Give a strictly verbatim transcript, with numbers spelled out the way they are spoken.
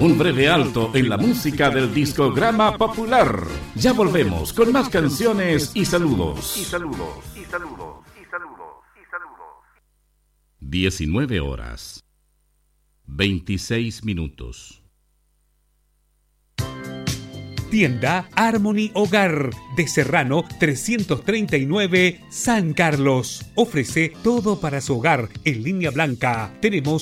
Un breve alto en la música del discograma popular. Ya volvemos con más canciones y saludos. Y saludos, y saludos, y saludos, y saludos. diecinueve horas. veintiséis minutos. Tienda Harmony Hogar de Serrano trescientos treinta y nueve, San Carlos. Ofrece todo para su hogar en línea blanca. Tenemos